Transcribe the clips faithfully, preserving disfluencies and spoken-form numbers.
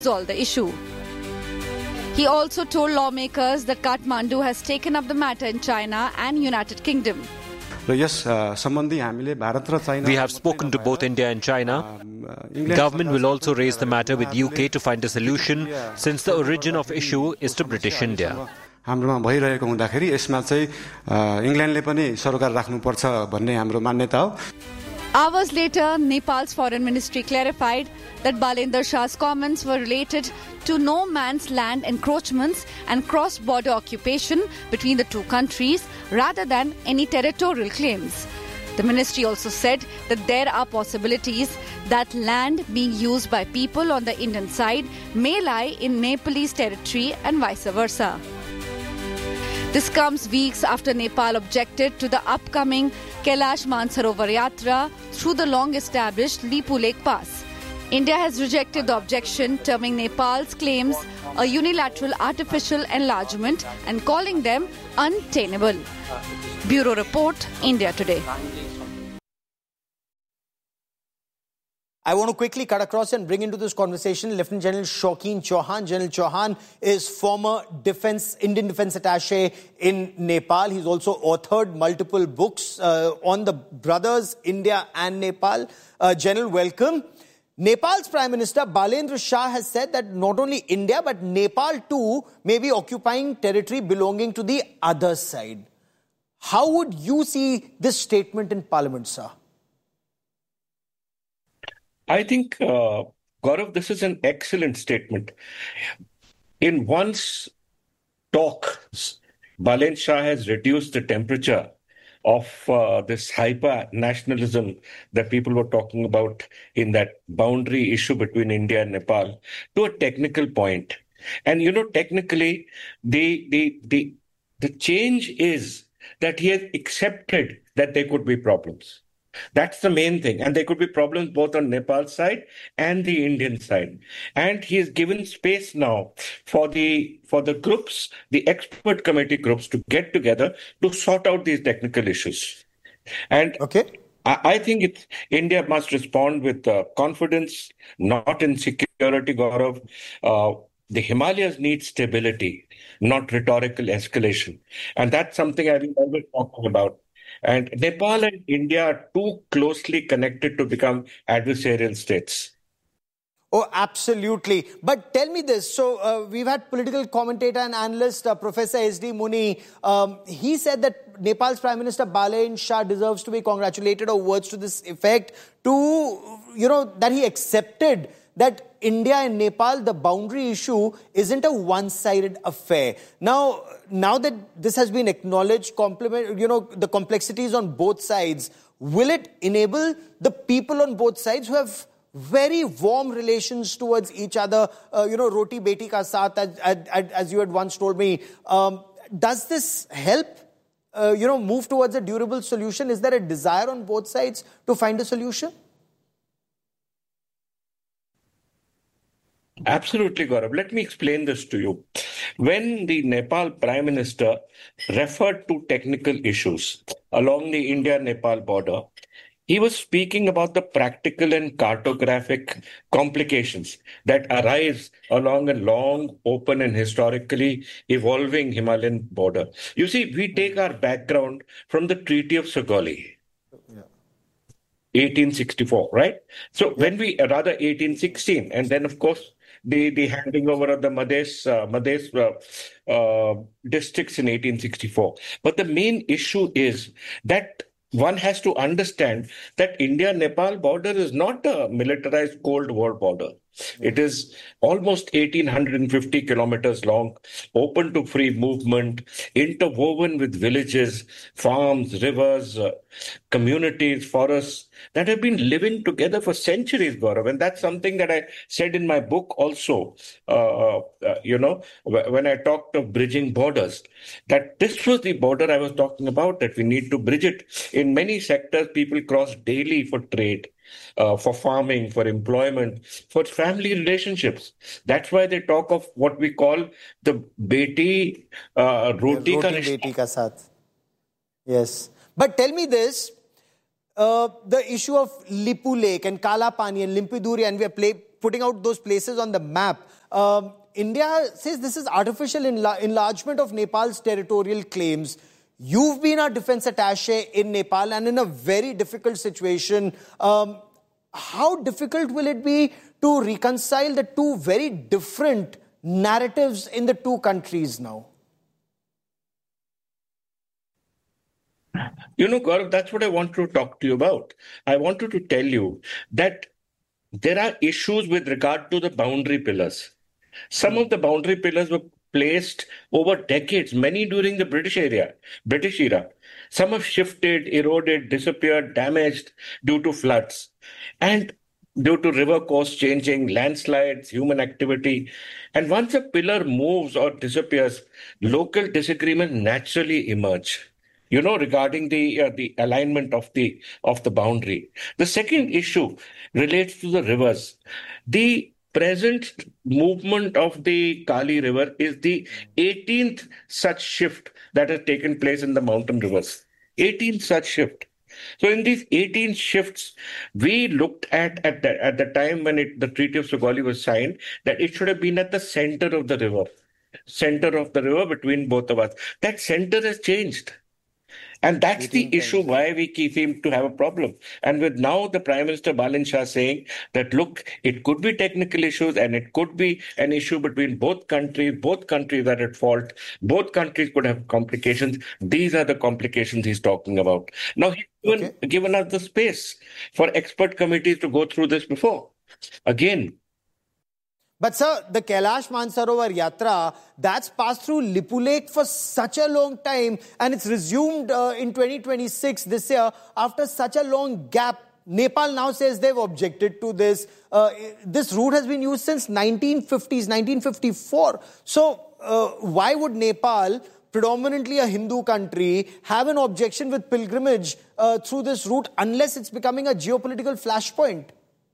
resolve the issue. He also told lawmakers that Kathmandu has taken up the matter in China and United Kingdom. We have spoken to both India and China. Government will also raise the matter with U K to find a solution, since the origin of issue is to British India. हाम्रोमा भइरहेको हुँदाखेरि यसमा चाहिँ इङ्ल्यान्डले पनि सरोकार राख्नुपर्छ भन्ने हाम्रो मान्यता हो. Hours later, Nepal's foreign ministry clarified that Balendra Shah's comments were related to no man's land encroachments and cross-border occupation between the two countries rather than any territorial claims. The ministry also said that there are possibilities that land being used by people on the Indian side may lie in Nepalese territory and vice versa. This comes weeks after Nepal objected to the upcoming Kailash Mansarovar Yatra through the long-established Lipu Lake Pass. India has rejected the objection, terming Nepal's claims a unilateral artificial enlargement and calling them untenable. Bureau Report, India Today. I want to quickly cut across and bring into this conversation Lieutenant General Shaukin Chauhan. General Chauhan is former defense, Indian Defence Attaché in Nepal. He's also authored multiple books uh, on the brothers, India and Nepal. Uh, General, welcome. Nepal's Prime Minister Balendra Shah has said that not only India but Nepal too may be occupying territory belonging to the other side. How would you see this statement in Parliament, sir? I think, uh, Gaurav, this is an excellent statement. In one's talk, Balendra Shah has reduced the temperature of uh, this hyper-nationalism that people were talking about in that boundary issue between India and Nepal to a technical point. And, you know, technically, the, the, the, the change is that he has accepted that there could be problems. That's the main thing. And there could be problems both on Nepal's side and the Indian side. And he has given space now for the for the groups, the expert committee groups, to get together to sort out these technical issues. And okay. I, I think it's, India must respond with uh, confidence, not insecurity, Gaurav. Uh, the Himalayas need stability, not rhetorical escalation. And that's something I've been always talking about. And Nepal and India are too closely connected to become adversarial states. Oh, absolutely. But tell me this. So uh, we've had political commentator and analyst, uh, Professor S D Muni. Um, he said that Nepal's Prime Minister Balendra Shah deserves to be congratulated, or words to this effect, to, you know, that he accepted that India and Nepal, the boundary issue, isn't a one-sided affair. Now, now that this has been acknowledged, complement, you know, the complexities on both sides, will it enable the people on both sides who have very warm relations towards each other, uh, you know, roti beti ka saath, as, as, as you had once told me, um, does this help, uh, you know, move towards a durable solution? Is there a desire on both sides to find a solution? Absolutely, Gaurav. Let me explain this to you. When the Nepal Prime Minister referred to technical issues along the India-Nepal border, he was speaking about the practical and cartographic complications that arise along a long, open and historically evolving Himalayan border. You see, we take our background from the Treaty of Sugauli. eighteen sixty-four, right? So yeah. when we, rather eighteen sixteen, and then of course, the, the handing over of the Madhes, uh, Madhes uh, uh, districts in eighteen sixty-four. But the main issue is that one has to understand that India-Nepal border is not a militarized Cold War border. It is almost eighteen fifty kilometers long, open to free movement, interwoven with villages, farms, rivers, uh, communities, forests that have been living together for centuries, Gaurav. And that's something that I said in my book also, uh, uh, you know, when I talked of bridging borders, that this was the border I was talking about, that we need to bridge it. In many sectors, people cross daily for trade. Uh, for farming, for employment, for family relationships. That's why they talk of what we call the beti uh, roti ka beti ka saath. Yes. But tell me this, uh, the issue of Lipu Lake and Kala Pani and Limpiduri, and we have play, putting out those places on the map. Um, India says this is artificial enla- enlargement of Nepal's territorial claims. You've been our defense attaché in Nepal and in a very difficult situation. Um, how difficult will it be to reconcile the two very different narratives in the two countries now? You know, Gaurav, that's what I want to talk to you about. I wanted to tell you that there are issues with regard to the boundary pillars. Some of the boundary pillars were placed over decades, many during the British area, British era. Some have shifted, eroded, disappeared, damaged due to floods. And due to river course changing, landslides, human activity. And once a pillar moves or disappears, local disagreements naturally emerge. You know, regarding the uh, the alignment of the of the boundary. The second issue relates to the rivers. The present movement of the Kali River is the eighteenth such shift that has taken place in the mountain rivers. eighteenth such shift. So in these eighteen shifts, we looked at at the, at the time when it, the Treaty of Sugauli was signed, that it should have been at the center of the river, center of the river between both of us. That center has changed. And that's the issue why we keep seem to have a problem. And with now the Prime Minister Balin Shah saying that, look, it could be technical issues and it could be an issue between both countries, both countries are at fault, both countries could have complications. These are the complications he's talking about. Now, he's given, okay. given us the space for expert committees to go through this before. Again, but sir, the Kailash Mansarovar Yatra, that's passed through Lipulekh Lake for such a long time and it's resumed uh, in twenty twenty-six this year after such a long gap. Nepal now says they've objected to this. Uh, this route has been used since nineteen fifties, nineteen fifty-four. So uh, why would Nepal, predominantly a Hindu country, have an objection with pilgrimage uh, through this route unless it's becoming a geopolitical flashpoint?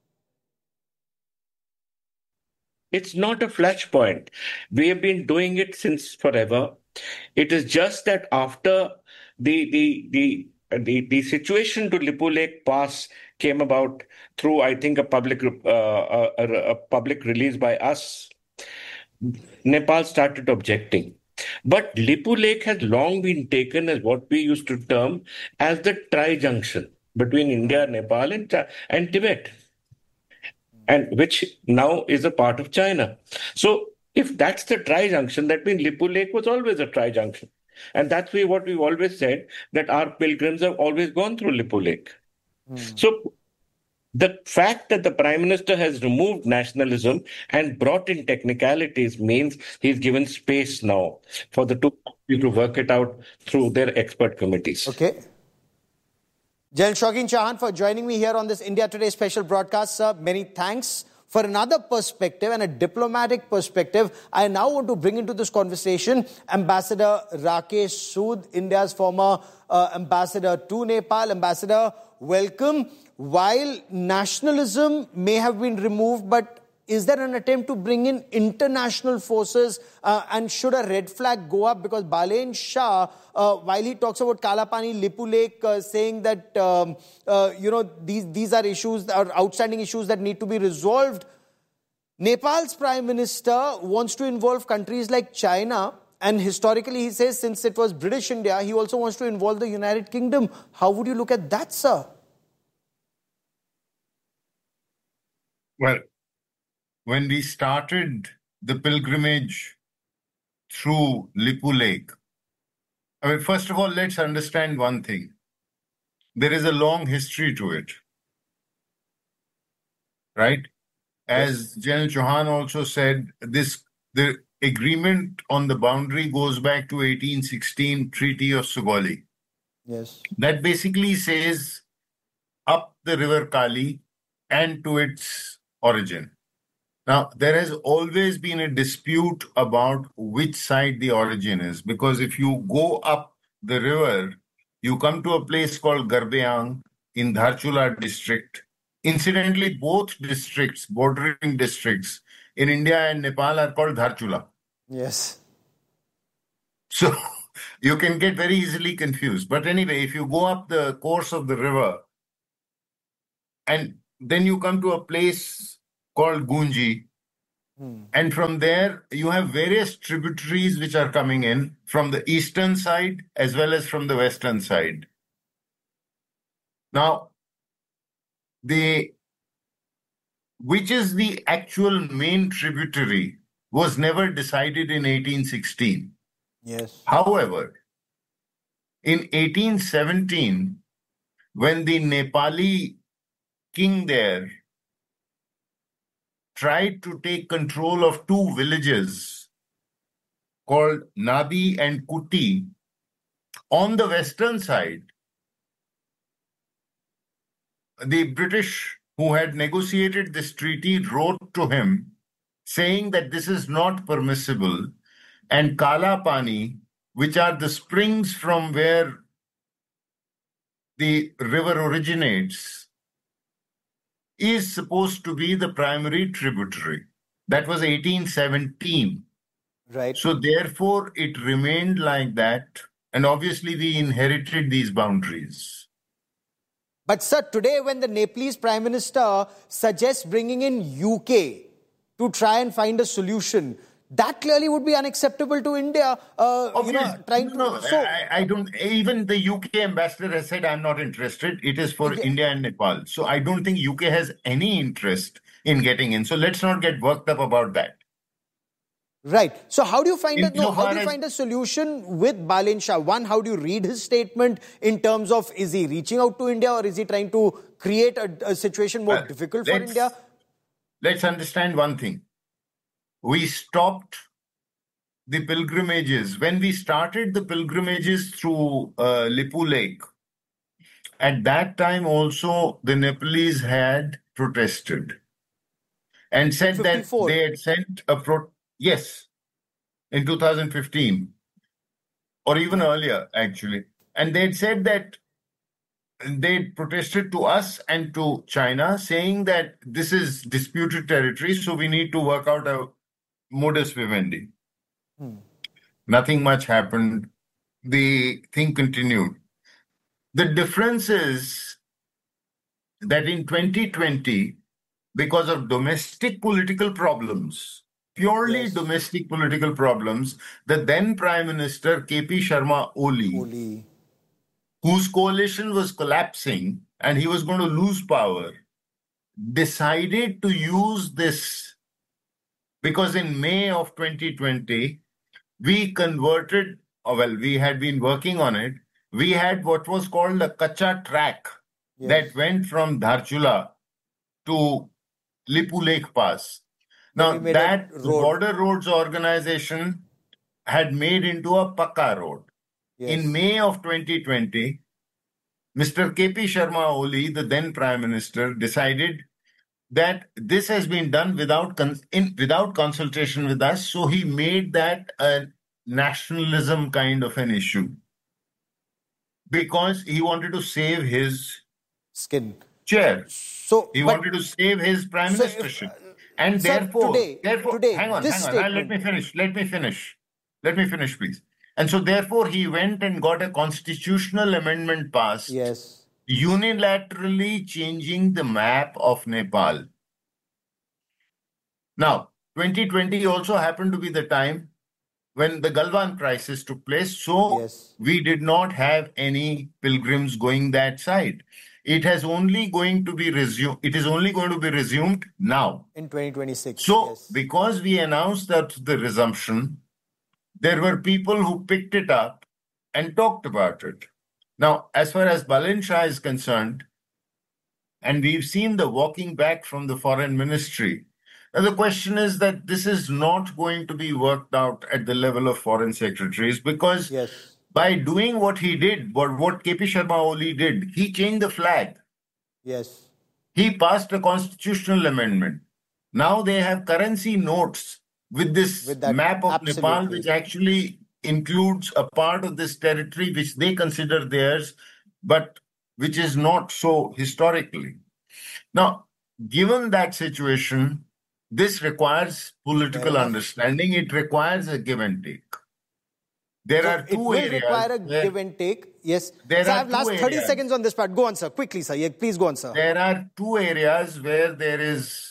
It's not a flashpoint. We have been doing it since forever. It is just that after the the the the, the situation to Lipulekh Lake Pass came about through, I think, a public uh, a, a public release by us, Nepal started objecting. But Lipulekh Lake has long been taken as what we used to term as the tri-junction between India, Nepal, and, and Tibet, and which now is a part of China. So if that's the tri-junction, that means Lipulekh Lake was always a tri-junction. And that's what we've always said, that our pilgrims have always gone through Lipulekh Lake. Mm. So the fact that the Prime Minister has removed nationalism and brought in technicalities means he's given space now for the two countries to work it out through their expert committees. Okay. General Shaukin Chauhan for joining me here on this India Today special broadcast, sir. Many thanks. For another perspective and a diplomatic perspective, I now want to bring into this conversation Ambassador Rakesh Sood, India's former uh, ambassador to Nepal. Ambassador, welcome. While nationalism may have been removed, but is there an attempt to bring in international forces uh, and should a red flag go up? Because Balin Shah, uh, while he talks about Kalapani, Lipulekh Lake, uh, saying that, um, uh, you know, these, these are issues, are outstanding issues that need to be resolved. Nepal's Prime Minister wants to involve countries like China. And historically, he says, since it was British India, he also wants to involve the United Kingdom. How would you look at that, sir? Well, when we started the pilgrimage through Lipulekh Lake, I mean, first of all, let's understand one thing. There is a long history to it, right? As General Chauhan also said, this the agreement on the boundary goes back to eighteen sixteen Treaty of Sugauli. Yes. That basically says up the river Kali and to its origin. Now, there has always been a dispute about which side the origin is, because if you go up the river, you come to a place called Garbeang in Dharchula district. Incidentally, both districts, bordering districts in India and Nepal are called Dharchula. Yes. So you can get very easily confused. But anyway, if you go up the course of the river and then you come to a place called Gunji. Hmm. And from there, you have various tributaries which are coming in from the eastern side as well as from the western side. Now, the which is the actual main tributary was never decided in eighteen sixteen. Yes. However, in eighteen seventeen, when the Nepali king there tried to take control of two villages called Nadi and Kuti on the western side, the British who had negotiated this treaty wrote to him saying that this is not permissible, and Kala Pani, which are the springs from where the river originates, is supposed to be the primary tributary. That was eighteen seventeen. Right. So therefore, it remained like that. And obviously, we inherited these boundaries. But sir, today when the Nepalese Prime Minister suggests bringing in U K to try and find a solution, that clearly would be unacceptable to India. Uh, you know, trying no, to. So, I, I don't. Even the U K ambassador has said, "I'm not interested. It is for okay. India and Nepal." So I don't think U K has any interest in getting in. So let's not get worked up about that. Right. So how do you find a, no, how do you find a solution with Balen Shah? One, how do you read his statement in terms of, is he reaching out to India or is he trying to create a, a situation more well, difficult for India? Let's understand one thing. We stopped the pilgrimages. When we started the pilgrimages through uh, Lipu Lake, at that time also the Nepalese had protested and said that they had sent a pro. Yes, in two thousand fifteen, or even earlier, actually. And they'd said that they'd protested to us and to China, saying that this is disputed territory, so we need to work out a modus vivendi. Hmm. Nothing much happened. The thing continued. The difference is that in twenty twenty, because of domestic political problems, purely yes. domestic political problems, the then Prime Minister K P Sharma Oli, Oli, whose coalition was collapsing and he was going to lose power, decided to use this because in May of twenty twenty, we converted, or well, we had been working on it. We had what was called a Kacha track yes. that went from Dharchula to Lipu Lake Pass. Now, that road. Border Roads Organization had made into a Pakka road. Yes. In May of twenty twenty, Mister K P Sharma Oli, the then Prime Minister, decided that this has been done without con- in, without consultation with us. So he made that a nationalism kind of an issue because he wanted to save his skin chair. So he wanted to save his prime so ministership. If, uh, And Sir, therefore, today, therefore today, hang on, hang on. Statement... Let me finish. Let me finish. Let me finish, please. And so, therefore, he went and got a constitutional amendment passed. Yes. Unilaterally changing the map of Nepal. Now, twenty twenty also happened to be the time when the Galwan crisis took place. So, yes. we did not have any pilgrims going that side. It has only going to be resumed. It is only going to be resumed now. In twenty twenty-six. So, yes. because we announced that the resumption, there were people who picked it up and talked about it. Now, as far as Balen Shah is concerned, and we've seen the walking back from the foreign ministry, now the question is that this is not going to be worked out at the level of foreign secretaries because yes. by doing what he did, what, what K P Sharma Oli did, he changed the flag. Yes. He passed a constitutional amendment. Now they have currency notes with this with that, map of absolutely. Nepal, which actually includes a part of this territory which they consider theirs, but which is not so historically. Now, given that situation, this requires political understanding. It requires a give and take. There so are two it will areas require a where, give and take. Yes. There so are I have last thirty seconds on this part. Go on, sir. Quickly, sir. Yeah, please go on, sir. There are two areas where there is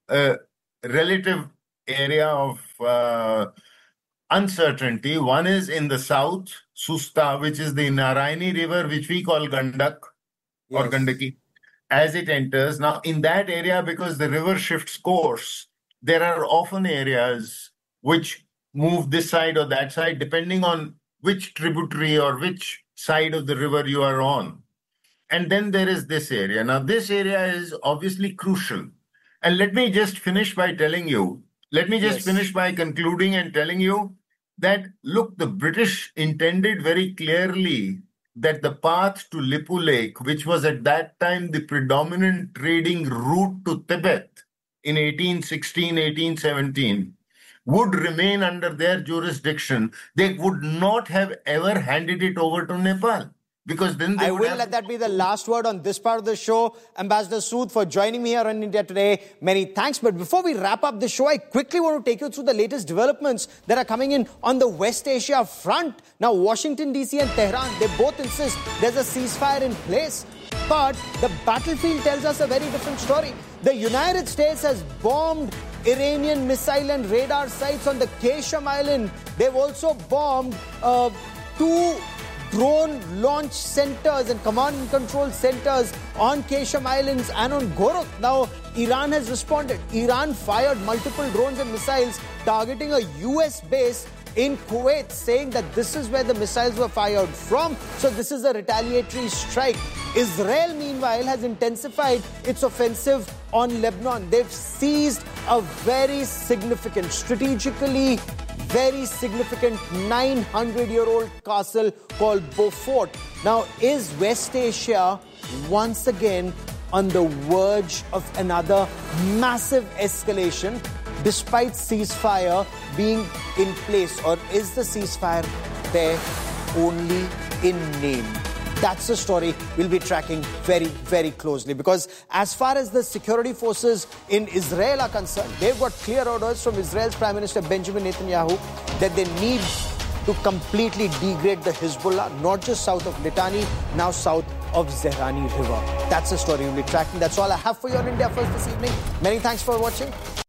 a relative area of uh, uncertainty. One is in the south, Susta, which is the Narayani river, which we call Gandak yes. or Gandaki, as it enters. Now, in that area, because the river shifts course, there are often areas which move this side or that side, depending on which tributary or which side of the river you are on. And then there is this area. Now, this area is obviously crucial. And let me just finish by telling you, let me just yes. finish by concluding and telling you that, look, the British intended very clearly that the path to Lipu Lake, which was at that time the predominant trading route to Tibet in eighteen sixteen, eighteen seventeen, would remain under their jurisdiction. They would not have ever handed it over to Nepal. Because then they I would will have... let that be the last word on this part of the show. Ambassador Sood, for joining me here on India Today. Many thanks. But before we wrap up the show, I quickly want to take you through the latest developments that are coming in on the West Asia front. Now, Washington, D C and Tehran, they both insist there's a ceasefire in place. But the battlefield tells us a very different story. The United States has bombed Iranian missile and radar sites on the Kesham Island. They've also bombed uh, two drone launch centers and command and control centers on Kesham Islands and on Gorok. Now, Iran has responded. Iran fired multiple drones and missiles targeting a U S base in Kuwait, saying that this is where the missiles were fired from. So this is a retaliatory strike. Israel, meanwhile, has intensified its offensive on Lebanon. They've seized a very significant, strategically very significant nine hundred year old castle called Beaufort. Now, is West Asia once again on the verge of another massive escalation despite ceasefire being in place? Or is the ceasefire there only in name? That's the story we'll be tracking very, very closely, because as far as the security forces in Israel are concerned, they've got clear orders from Israel's Prime Minister Benjamin Netanyahu that they need to completely degrade the Hezbollah, not just south of Litani, now south of Zahrani River. That's the story we'll be tracking. That's all I have for you on India First this evening. Many thanks for watching.